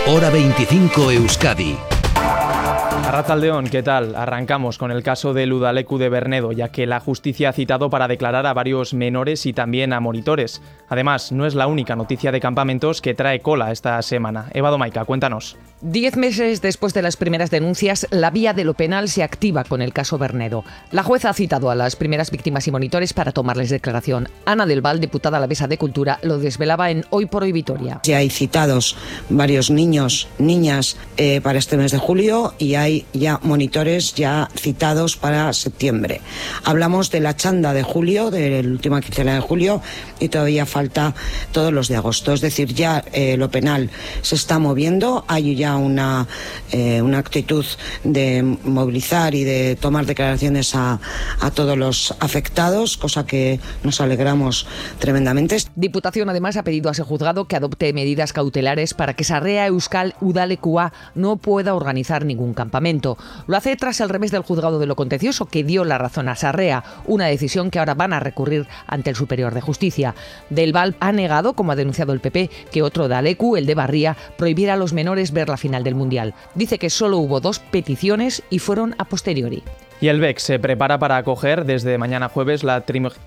Hora 25 Euskadi. Arratsaldeon, ¿qué tal? Arrancamos con el caso del Udaleku de Bernedo, ya que la justicia ha citado para declarar a varios menores y también a monitores. Además, no es la única noticia de campamentos que trae cola esta semana. Eva Domaica, cuéntanos. 10 meses después de las primeras denuncias, la vía de lo penal se activa con el caso Bernedo. La jueza ha citado a las primeras víctimas y monitores para tomarles declaración. Ana del Val, diputada alavesa de Cultura, lo desvelaba en Hoy por Hoy Vitoria. Ya hay citados varios niños, niñas para este mes de julio y hay ya monitores ya citados para septiembre. Hablamos de la chanda de julio, de la última quincena de julio, y todavía falta todos los de agosto. Es decir, ya lo penal se está moviendo, hay ya una actitud de movilizar y de tomar declaraciones a todos los afectados, cosa que nos alegramos tremendamente. Diputación además ha pedido a ese juzgado que adopte medidas cautelares para que Sarrea Euskal Udalekua no pueda organizar ningún campamento. Lo hace tras el revés del juzgado de lo contencioso, que dio la razón a Sarrea, una decisión que ahora van a recurrir ante el Superior de Justicia. Del Val ha negado, como ha denunciado el PP, que otro Udaleku, el de Barría, prohibiera a los menores ver la final del Mundial. Dice que solo hubo 2 peticiones y fueron a posteriori. Y el BEC se prepara para acoger desde mañana jueves la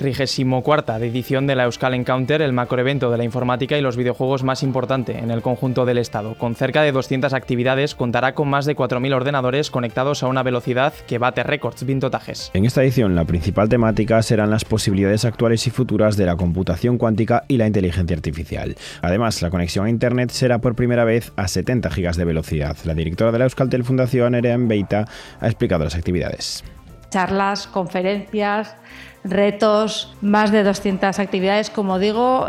34ª edición de la Euskal Encounter, el macroevento de la informática y los videojuegos más importante en el conjunto del Estado. Con cerca de 200 actividades, contará con más de 4.000 ordenadores conectados a una velocidad que bate récords. Vinto Tajes. En esta edición, la principal temática serán las posibilidades actuales y futuras de la computación cuántica y la inteligencia artificial. Además, la conexión a Internet será por primera vez a 70 gigas de velocidad. La directora de la Euskaltel Fundación, Nerea Beita, ha explicado las actividades. Charlas, conferencias, retos, más de 200 actividades, como digo,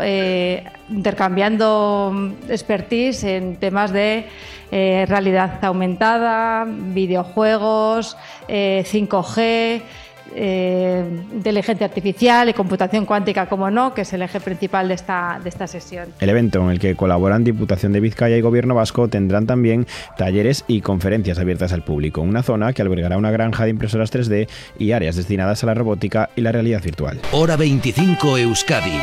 intercambiando expertise en temas de realidad aumentada, videojuegos, 5G, inteligencia artificial y computación cuántica, como no, que es el eje principal de esta sesión. El evento, en el que colaboran Diputación de Vizcaya y Gobierno Vasco, tendrán también talleres y conferencias abiertas al público, una zona que albergará una granja de impresoras 3D y áreas destinadas a la robótica y la realidad virtual. Hora 25 Euskadi.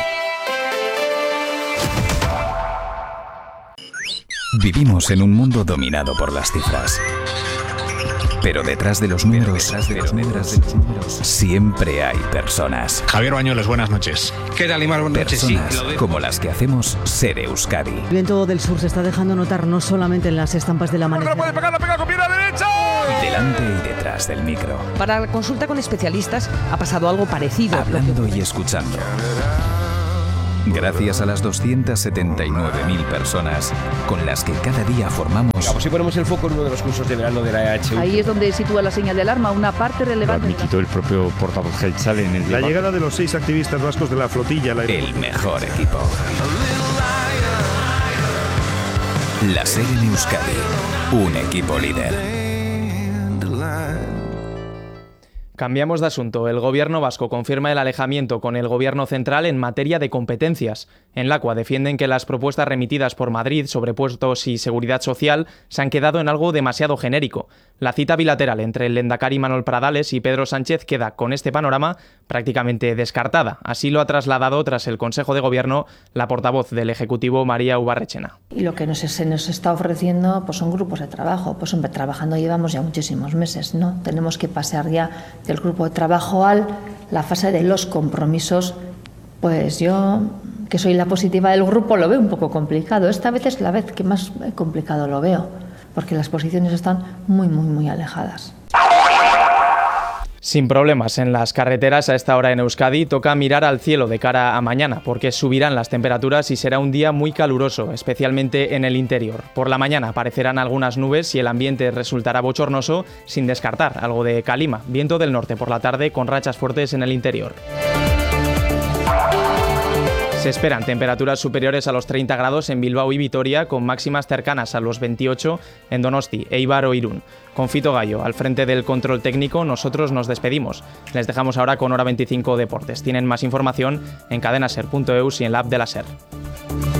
Vivimos en un mundo dominado por las cifras. Pero detrás de los números, siempre hay personas. Javier Bañuelos, buenas noches. ¿Qué tal, Imar? Buenas noches. Personas como las que hacemos Ser Euskadi. El viento del sur se está dejando notar no solamente en las estampas del amanecer. ¡Puede pegar, la pega con pierna derecha! Delante y detrás del micro. Para la consulta con especialistas ha pasado algo parecido. Hablando y escuchando. Gracias a las 279.000 personas con las que cada día formamos. Digamos, si ponemos el foco en uno de los cursos de verano de la EHU. Ahí es donde sitúa la señal de alarma, una parte relevante. Lo admitió el propio portavoz Geltzal en el debate. La llegada de los 6 activistas vascos de la flotilla. El mejor equipo. La SER en Euskadi. Un equipo líder. Cambiamos de asunto. El Gobierno vasco confirma el alejamiento con el Gobierno central en materia de competencias. En Lakua defienden que las propuestas remitidas por Madrid sobre puestos y seguridad social se han quedado en algo demasiado genérico. La cita bilateral entre el lehendakari Manuel Pradales y Pedro Sánchez queda con este panorama prácticamente descartada. Así lo ha trasladado tras el Consejo de Gobierno la portavoz del Ejecutivo, María Ubarrechena. Y lo que se nos está ofreciendo pues son grupos de trabajo. Pues hombre, trabajando llevamos ya muchísimos meses, ¿no? Tenemos que pasar ya del grupo de trabajo a la fase de los compromisos. Pues yo, que soy la positiva del grupo, lo veo un poco complicado. Esta vez es la vez que más complicado lo veo, porque las posiciones están muy alejadas. Sin problemas en las carreteras a esta hora en Euskadi, toca mirar al cielo de cara a mañana, porque subirán las temperaturas y será un día muy caluroso, especialmente en el interior. Por la mañana aparecerán algunas nubes y el ambiente resultará bochornoso, sin descartar algo de calima. Viento del norte por la tarde con rachas fuertes en el interior. Se esperan temperaturas superiores a los 30 grados en Bilbao y Vitoria, con máximas cercanas a los 28 en Donosti, Eibar o Irún. Con Fito Gallo al frente del control técnico, nosotros nos despedimos. Les dejamos ahora con Hora 25 Deportes. Tienen más información en cadenaser.eus y en la app de la SER.